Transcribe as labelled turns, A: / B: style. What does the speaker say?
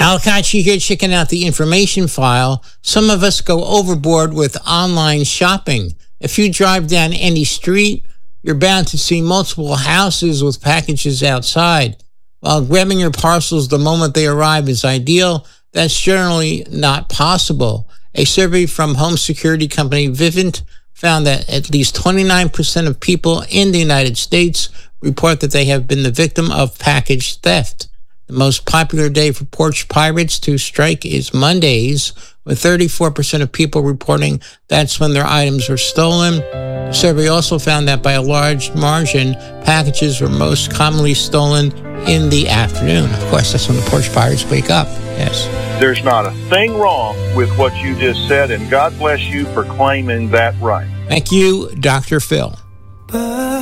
A: Malachi here, checking out the information file. Some of us go overboard with online shopping. If you drive down any street, you're bound to see multiple houses with packages outside. While grabbing your parcels the moment they arrive is ideal, that's generally not possible. A survey from home security company Vivint found that at least 29% of people in the United States report that they have been the victim of package theft. The most popular day for porch pirates to strike is Mondays, with 34% of people reporting that's when their items were stolen. The survey also found that by a large margin, packages were most commonly stolen in the afternoon. Of course, that's when the porch pirates wake up. Yes.
B: There's not a thing wrong with what you just said, and God bless you for claiming that right.
A: Thank you, Dr. Phil.